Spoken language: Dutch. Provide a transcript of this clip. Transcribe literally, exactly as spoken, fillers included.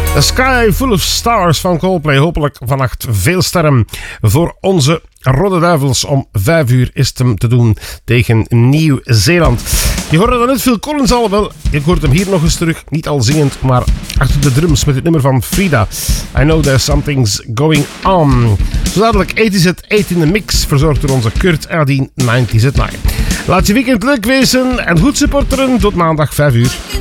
A Sky Full of Stars van Coldplay. Hopelijk vannacht veel sterren voor onze Rode Duivels. Om vijf uur is het hem te doen tegen Nieuw-Zeeland. Je hoorde dan net Phil Collins al wel. Je hoort hem hier nog eens terug. Niet al zingend, maar achter de drums met het nummer van Frida. I Know There's Something's Going On. Zo dadelijk eighties at eight in de mix. Verzorgd door onze Kurt Erdien nineties at nine. Laat je weekend leuk wezen en goed supporteren tot maandag vijf uur.